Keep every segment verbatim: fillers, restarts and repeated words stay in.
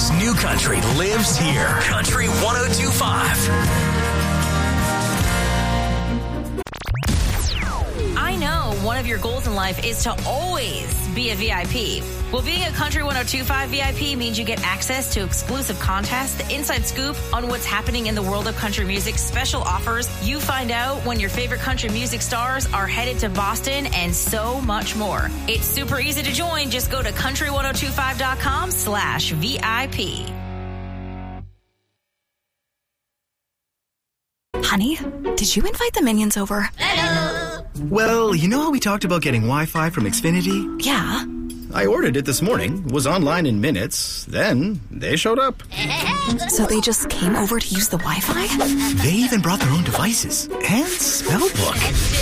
This new country lives here. Country one oh two point five. I know one of your goals in life is to always be a V I P. Well, being a Country one oh two point five V I P means you get access to exclusive contests, the inside scoop on what's happening in the world of country music, special offers. You find out when your favorite country music stars are headed to Boston, and so much more. It's super easy to join. Just go to country one oh two five dot com slash V I P. Honey, did you invite the minions over? Well, you know how we talked about getting Wi-Fi from Xfinity? Yeah. I ordered it this morning, was online in minutes, then they showed up. So they just came over to use the Wi-Fi? They even brought their own devices and spellbook.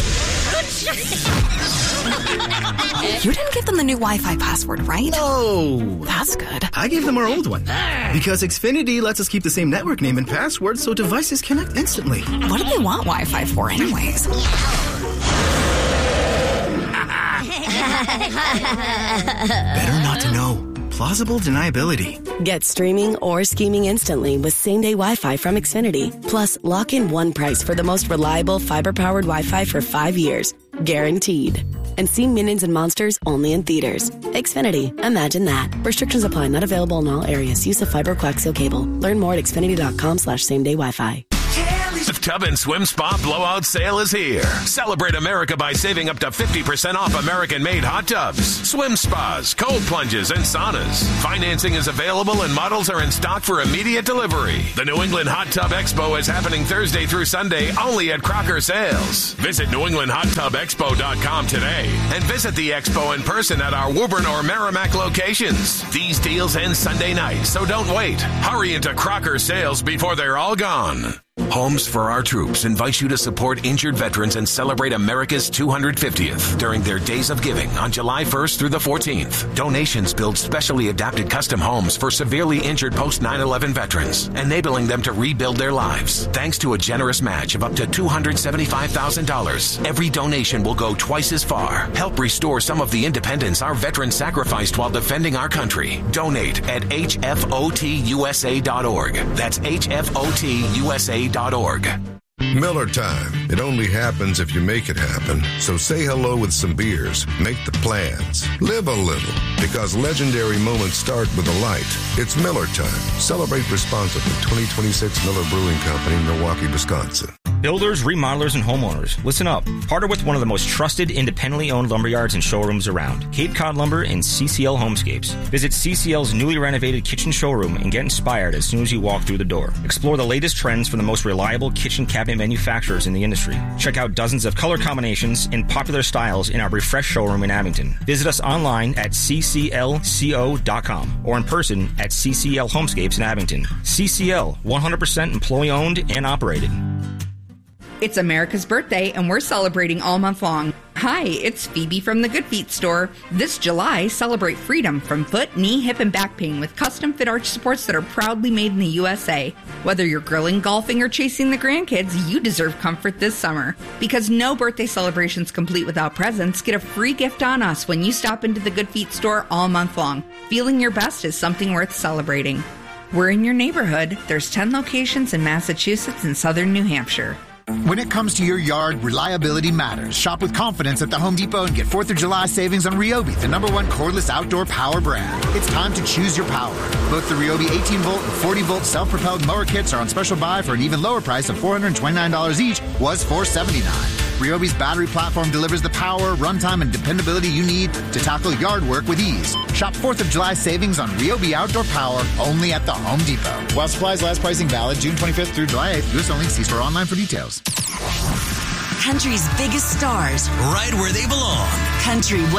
You didn't give them the new Wi-Fi password, right? No. That's good. I gave them our old one. Because Xfinity lets us keep the same network name and password so devices connect instantly. What do they want Wi-Fi for anyways? Better not to know. Plausible deniability. Get streaming or scheming instantly with same-day Wi-Fi from Xfinity. Plus, lock in one price for the most reliable fiber-powered Wi-Fi for five years. Guaranteed. And see Minions and Monsters only in theaters. Xfinity. Imagine that. Restrictions apply. Not available in all areas. Use of fiber coaxial cable. Learn more at xfinity.com slash same-day Wi-Fi. The Tub and Swim Spa blowout sale is here. Celebrate America by saving up to fifty percent off American-made hot tubs, swim spas, cold plunges, and saunas. Financing is available and models are in stock for immediate delivery. The New England Hot Tub Expo is happening Thursday through Sunday only at Crocker Sales. Visit new england hot tub expo dot com today and visit the expo in person at our Woburn or Merrimack locations. These deals end Sunday night, so don't wait. Hurry into Crocker Sales before they're all gone. Homes for Our Troops invites you to support injured veterans and celebrate America's two hundred fiftieth during their Days of Giving on July first through the fourteenth. Donations build specially adapted custom homes for severely injured post nine eleven veterans, enabling them to rebuild their lives. Thanks to a generous match of up to two hundred seventy-five thousand dollars, every donation will go twice as far. Help restore some of the independence our veterans sacrificed while defending our country. Donate at H F O T U S A dot org. That's H F O T U S A dot org. Miller Time. It only happens if you make it happen. So say hello with some beers. Make the plans. Live a little. Because legendary moments start with a light. It's Miller Time. Celebrate responsibly. twenty twenty-six Miller Brewing Company, Milwaukee, Wisconsin. Builders, remodelers, and homeowners, listen up. Partner with one of the most trusted, independently owned lumberyards and showrooms around, Cape Cod Lumber and C C L Homescapes. Visit C C L's newly renovated kitchen showroom and get inspired as soon as you walk through the door. Explore the latest trends from the most reliable kitchen cabinet manufacturers in the industry. Check out dozens of color combinations and popular styles in our refreshed showroom in Abington. Visit us online at c c l co dot com or in person at C C L Homescapes in Abington. C C L, one hundred percent employee-owned and operated. It's America's birthday, and we're celebrating all month long. Hi, it's Phoebe from the Good Feet store. This July, celebrate freedom from foot, knee, hip, and back pain with custom fit arch supports that are proudly made in the U S A. Whether you're grilling, golfing, or chasing the grandkids, you deserve comfort this summer. Because no birthday celebration's complete without presents, get a free gift on us when you stop into the Good Feet store all month long. Feeling your best is something worth celebrating. We're in your neighborhood. There's ten locations in Massachusetts and southern New Hampshire. When it comes to your yard, reliability matters. Shop with confidence at the Home Depot and get fourth of July savings on Ryobi, the number one cordless outdoor power brand. It's time to choose your power. Both the Ryobi eighteen volt and forty volt self-propelled mower kits are on special buy for an even lower price of four hundred twenty-nine dollars each, was four hundred seventy-nine dollars. Ryobi's battery platform delivers the power, runtime, and dependability you need to tackle yard work with ease. Shop fourth of July savings on Ryobi outdoor power only at the Home Depot. While supplies last, pricing valid June twenty-fifth through July eighth. U S only. See store online for details. Country's biggest stars, right where they belong. Country